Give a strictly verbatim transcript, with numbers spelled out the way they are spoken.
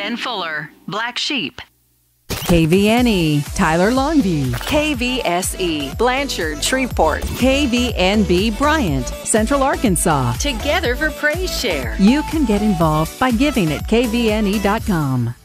Ken Fuller, Black Sheep. K V N E, Tyler Longview. K V S E, Blanchard, Shreveport. K V N B, Bryant, Central Arkansas. Together for Praise Share. You can get involved by giving at K V N E dot com.